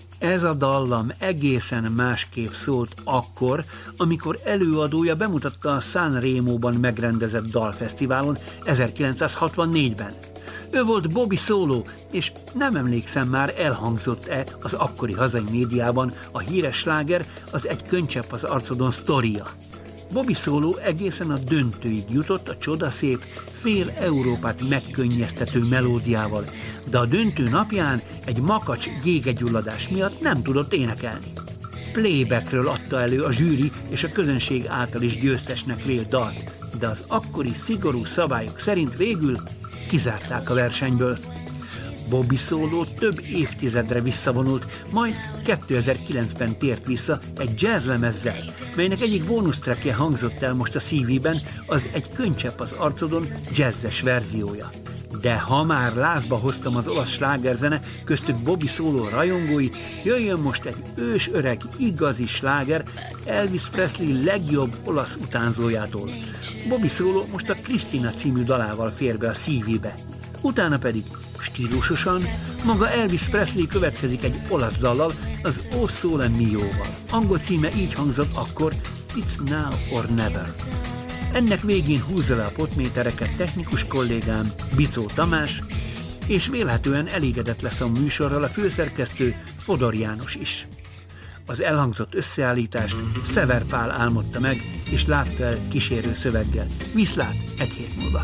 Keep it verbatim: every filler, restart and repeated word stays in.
Ez a dallam egészen másképp szólt akkor, amikor előadója bemutatta a Sanremo-ban megrendezett dalfesztiválon ezerkilencszázhatvannégyben. Ő volt Bobby Solo, és nem emlékszem már, elhangzott-e az akkori hazai médiában a híres sláger, az Egy könycsepp az arcodon sztoria. Bobby Solo egészen a döntőig jutott a csodaszép, fél Európát megkönnyeztető melódiával, de a döntő napján egy makacs gégegyulladás miatt nem tudott énekelni. Playbackről adta elő a zsűri és a közönség által is győztesnek vélt dalt, de az akkori szigorú szabályok szerint végül kizárták a versenyből. Bobby Solo több évtizedre visszavonult, majd kétezer-kilencben tért vissza egy jazzlemezzel, melynek egyik bónusztrekje hangzott el most a cé vében, az Egy könycsepp az arcodon jazzes verziója. De ha már lázba hoztam az olasz slágerzene, köztük Bobby Solo rajongóit, jöjjön most egy ős öreg, igazi sláger Elvis Presley legjobb olasz utánzójától. Bobby Solo most a Christina című dalával fér be a cé vébe. Utána pedig stílusosan maga Elvis Presley következik egy olasz dallal, az O Sole Mio-val. Angol címe így hangzott akkor, It's Now or Never. Ennek végén húzza le a potmétereket technikus kollégám, Bicó Tamás, és vélhetően elégedett lesz a műsorral a főszerkesztő, Fodor János is. Az elhangzott összeállítást Szever Pál álmodta meg, és látta el kísérő szöveggel. Viszlát egy hét múlva.